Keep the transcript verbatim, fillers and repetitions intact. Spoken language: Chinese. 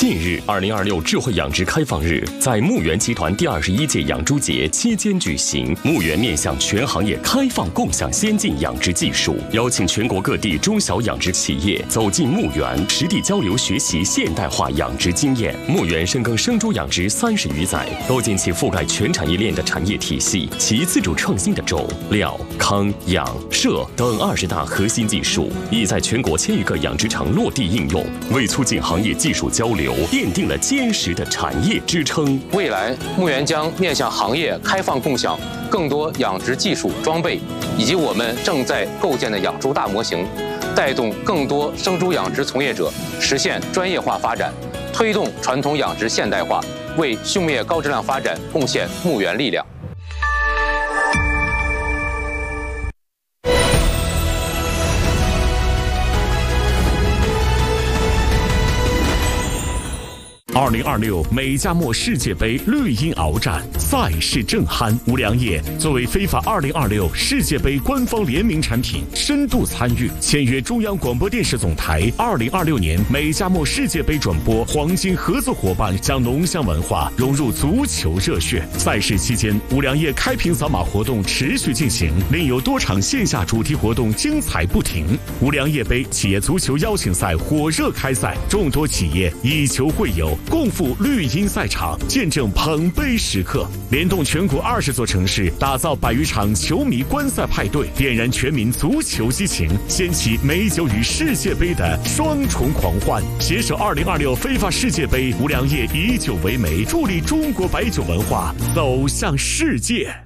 近日，二零二六智慧养殖开放日在牧原集团第二十一届养猪节期间举行。牧原面向全行业开放共享先进养殖技术，邀请全国各地中小养殖企业走进牧原，实地交流学习现代化养殖经验。牧原深耕生猪养殖三十余载，构建起覆盖全产业链的产业体系，其自主创新的种、料、康、养、舍等二十大核心技术，已在全国千余个养殖场落地应用，为促进行业技术交流奠定了坚实的产业支撑。 未来，牧原将面向行业开放共享更多养殖技术装备，以及我们正在构建的养猪大模型，带动更多生猪养殖从业者实现专业化发展，推动传统养殖现代化，为畜牧业高质量发展贡献牧原力量。 二零二六美加墨世界杯绿茵鏖战，赛事正酣。无良业作为非法二零二六世界杯官方联名产品，深度参与，签约中央广播电视总台二零二六年美加墨世界杯转播黄金合作伙伴，将浓香文化融入足球热血。赛事期间，无良业开屏扫码活动持续进行，另有多场线下主题活动精彩不停。无良业杯企业足球邀请赛火热开赛，众多企业以球会友，共赴绿茵赛场，见证捧杯时刻。联动全国二十座城市，打造百余场球迷观赛派对，点燃全民足球激情，掀起美酒与世界杯的双重狂欢。携手二零二六非法世界杯，无良业以酒为媒，助力中国白酒文化走向世界。